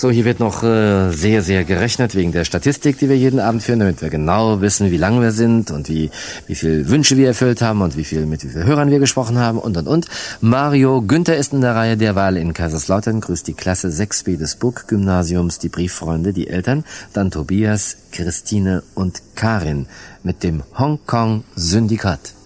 So, hier wird noch sehr, sehr gerechnet wegen der Statistik, die wir jeden Abend führen, damit wir genau wissen, wie lang wir sind und wie viel Wünsche wir erfüllt haben und mit wie viel Hörern wir gesprochen haben und. Mario Günther ist in der Reihe der Wahl in Kaiserslautern, grüßt die Klasse 6b des Burggymnasiums, die Brieffreunde, die Eltern, dann Tobias, Christine und Karin mit dem Hongkong Syndikat.